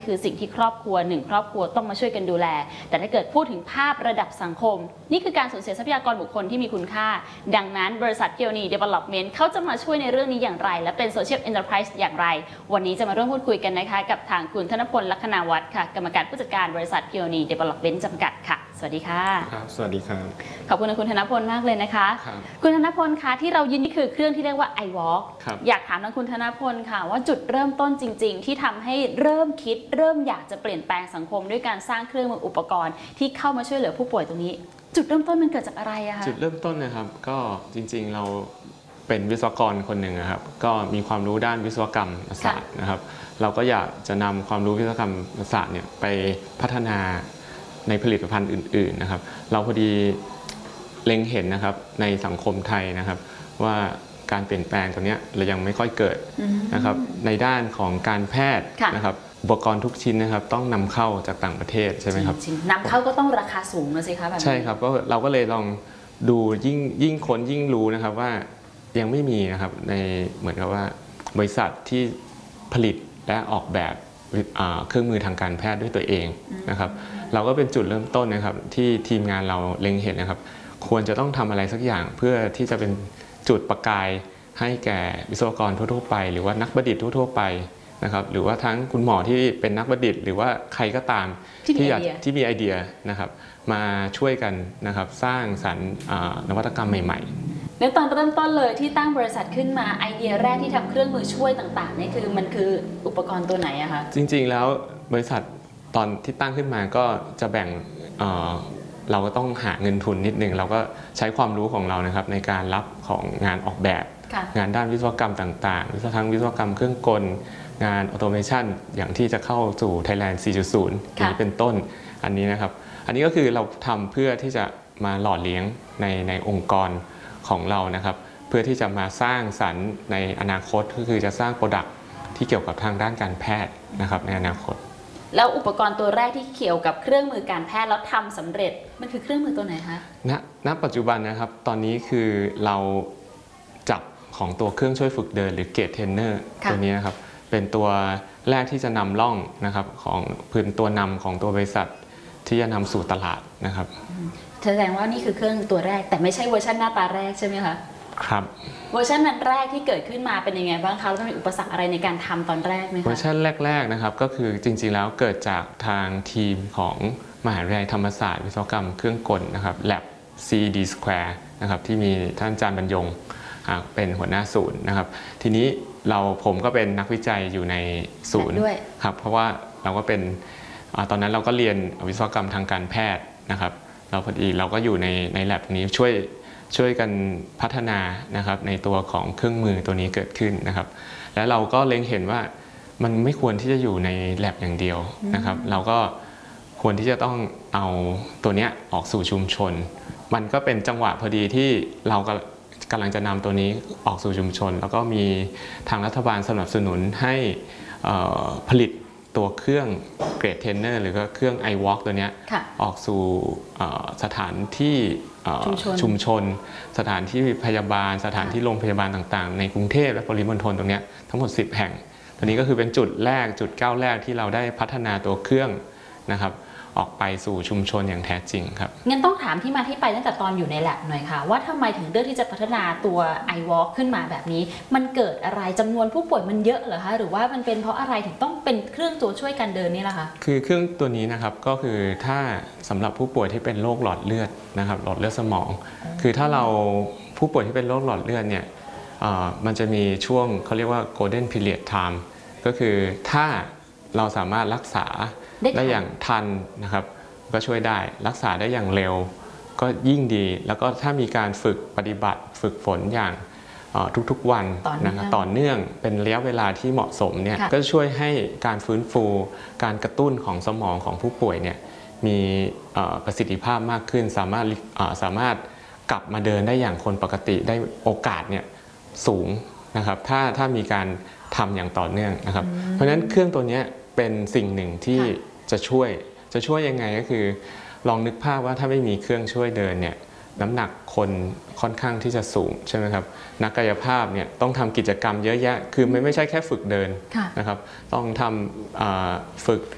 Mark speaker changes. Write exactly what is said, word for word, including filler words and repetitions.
Speaker 1: คือสิ่งที่ครอบครัวหนึ่งครอบครัวต้องมาช่วยกันดูแลแต่ถ้าเกิดพูดถึงภาพระดับสังคมนี่คือการสูญเสียทรัพยากรบุคคลที่มีคุณค่าดังนั้นบริษัท Peony Development เขาจะมาช่วยในเรื่องนี้อย่างไรและเป็น Social Enterprise อย่างไรวันนี้จะมาร่วมพูดคุยกันนะคะกับทางคุณธนพล ลัคนาวัฒน์ค่ะกรรมการผู้จัดการบริษัท Peony Development จำกัดค่ะสวัสดีค่ะ
Speaker 2: ครับสวัสดีครับ
Speaker 1: ขอบคุณคุณธนพลมากเลยนะคะคุณธนพลคะที่เรายืนนี่คือเครื่องที่เรียกว่า iWalk อยากถามทางคุณธนพลค่ะว่าจุดเริ่มต้นจริงๆที่ทำให้เริ่มคิดเริ่มอยากจะเปลี่ยนแปลงสังคมด้วยการสร้างเครื่องมืออุปกรณ์ที่เข้ามาช่วยเหลือผู้ป่วยตรงนี้จุดเริ่มต้นมันเกิดจากอะไรอะคะ
Speaker 2: จุดเริ่มต้นนะครับก็จริงๆเราเป็นวิศวกรคนหนึ่งนะครับก็มีความรู้ด้านวิศวกรรมศาสตร์นะครับเราก็อยากจะนำความรู้วิศวกรรมศาสตร์เนี่ยไปพัฒนาในผลิตภัณฑ์อื่นๆนะครับเราพอดีเล็งเห็นนะครับในสังคมไทยนะครับว่าการเปลี่ยนแปลงตรงนี้เรายังไม่ค่อยเกิดนะครับในด้านของการแพทย์นะครับอุปกรณ์ทุกชิ้นนะครับต้องนำเข้าจากต่างประเทศใช่ไหมครับ
Speaker 1: นำเข้าก็ต้องราคาสูงนะสิคะแบบนี้
Speaker 2: ใช่ครับก็เราก็เลยลองดูยิ่งยิ่งคนยิ่งรู้นะครับว่ายังไม่มีนะครับในเหมือนกับว่าบริษัทที่ผลิตและออกแบบเครื่องมือทางการแพทย์ด้วยตัวเองนะครับเราก็เป็นจุดเริ่มต้นนะครับที่ทีมงานเราเล็งเห็นนะครับควรจะต้องทำอะไรสักอย่างเพื่อที่จะเป็นจุดประกายให้แก่วิศวกรทั่วๆไปหรือว่านักประดิษฐ์ทั่วๆไปนะครับหรือว่าทั้งคุณหมอที่เป็นนักประดิษฐ์หรือว่าใครก็ตาม
Speaker 1: ที่อยาก
Speaker 2: ที่มีไอเดียนะครับมาช่วยกันนะครับสร้างสรรค์นวัตกรรมใหม่ๆ
Speaker 1: ในตอนเริ่มต้นเลยที่ตั้งบริษัทขึ้นมาไอเดียแรกที่ทำเครื่องมือช่วยต่างๆนี่คือมันคืออุปกรณ์ตัวไหนอะคะ
Speaker 2: จริงๆแล้วบริษัทตอนที่ตั้งขึ้นมาก็จะแบ่ง เ, เราก็ต้องหาเงินทุนนิดนึงเราก็ใช้ความรู้ของเรานะครับในการรับของงานออกแบบงานด้านวิศวกรรมต่างๆทั้งวิศวกรรมเครื่องกลงานออโตเมชันอย่างที่จะเข้าสู่ Thailand สี่จุดศูนย์ นี้เป็นต้นอันนี้นะครับอันนี้ก็คือเราทำเพื่อที่จะมาหล่อเลี้ยงในในองค์กรของเรานะครับเพื่อที่จะมาสร้างสรรค์ในอนาคตก็คือจะสร้างโปรดักต์ที่เกี่ยวกับทางด้านการแพทย์นะครับในอนาคต
Speaker 1: แล้วอุปกรณ์ตัวแรกที่เกี่ยวกับเครื่องมือการแพทย์แล้วทำสำเร็จมันคือเครื่องมือตัวไหนคะ
Speaker 2: ณณปัจจุบันนะครับตอนนี้คือเราจับของตัวเครื่องช่วยฝึกเดินหรือเกตเทรนเนอร์ตัวนี้นะครับเป็นตัวแรกที่จะนำร่องนะครับของพื้นตัวนำของตัวบริษัทที่จะนำสู่ตลาดนะครับ
Speaker 1: แสดงว่านี่คือเครื่องตัวแรกแต่ไม่ใช่เวอร์ชันหน้าตาแรกใช่ไหมคะ
Speaker 2: ครับ
Speaker 1: เวอร์ชันนั้นแรกที่เกิดขึ้นมาเป็นยังไงบ้างคะแล้วมีอุปสรรคอะไรในการทำตอนแรกไหมคะ
Speaker 2: เวอร์ชันแรกๆนะครับก็คือจริงๆแล้วเกิดจากทางทีมของมหาวิทยาลัยธรรมศาสตร์วิศวกรรมเครื่องกลนะครับ Lab ซี ดี Square นะครับที่มีท่านอาจารย์บรรยงเป็นหัวหน้าศูนย์นะครับทีนี้เราผมก็เป็นนักวิจัยอยู่ในศูนย์ครับเพราะว่าเราก็เป็นตอนนั้นเราก็เรียนวิศวกรรมทางการแพทย์นะครับเราพอดีเราก็อยู่ในใน Lab นี้ช่วยช่วยกันพัฒนานะครับในตัวของเครื่องมือตัวนี้เกิดขึ้นนะครับและเราก็เล็งเห็นว่ามันไม่ควรที่จะอยู่ใน Lab อย่างเดียวนะครับเราก็ควรที่จะต้องเอาตัวนี้ออกสู่ชุมชนมันก็เป็นจังหวะพอดีที่เราก็กำลังจะนำตัวนี้ออกสู่ชุมชนแล้วก็มีทางรัฐบาลสนับสนุนให้ผลิตตัวเครื่องเกรดเทรนเนอร์หรือก็เครื่อง iWalk ตัวนี้ออกสู่สถานที่ชุมชนสถานที่พยาบาลสถานที่โรงพยาบาลต่างๆในกรุงเทพและปริมณฑลตรงนี้ทั้งหมดสิบแห่งตัวนี้ก็คือเป็นจุดแรกจุดก้าวแรกที่เราได้พัฒนาตัวเครื่องนะครับออกไปสู่ชุมชนอย่างแท้จริงครับ
Speaker 1: งั้นต้องถามที่มาที่ไปตั้งแต่ตอนอยู่ใน Lab หน่อยค่ะว่าทำไมถึงเลือกที่จะพัฒนาตัว iWalk ขึ้นมาแบบนี้มันเกิดอะไรจำนวนผู้ป่วยมันเยอะเหรอคะหรือว่ามันเป็นเพราะอะไรถึงต้องเป็นเครื่องตัวช่วยการเดินนี่ล่ะคะ
Speaker 2: คือเครื่องตัวนี้นะครับก็คือถ้าสำหรับผู้ป่วยที่เป็นโรคหลอดเลือดนะครับหลอดเลือดสมองคือถ้าเราผู้ป่วยที่เป็นโรคหลอดเลือดเนี่ยมันจะมีช่วงเขาเรียกว่า golden period time ก็คือถ้าเราสามารถรักษาได้อย่างทันนะครับก็ช่วยได้รักษาได้อย่างเร็วก็ยิ่งดีแล้วก็ถ้ามีการฝึกปฏิบัติฝึกฝนอย่างทุกๆวันนะครับต่อเนื่องเป็นระยะเวลาที่เหมาะสมเนี่ยก็ช่วยให้การฟื้นฟูการกระตุ้นของสมองของผู้ป่วยเนี่ยมีประสิทธิภาพมากขึ้นสามารถสามารถกลับมาเดินได้อย่างคนปกติได้โอกาสเนี่ยสูงนะครับถ้าถ้ามีการทำอย่างต่อเนื่องนะครับเพราะฉะนั้นเครื่องตัวนี้เป็นสิ่งหนึ่งที่จะช่วยจะช่วยยังไงก็คือลองนึกภาพว่าถ้าไม่มีเครื่องช่วยเดินเนี่ยน้ำหนักคนค่อนข้างที่จะสูงใช่ไหมครับนักกายภาพเนี่ยต้องทำกิจกรรมเยอะแยะคือไม่ไม่ใช่แค่ฝึกเดินนะครับต้องทำฝึก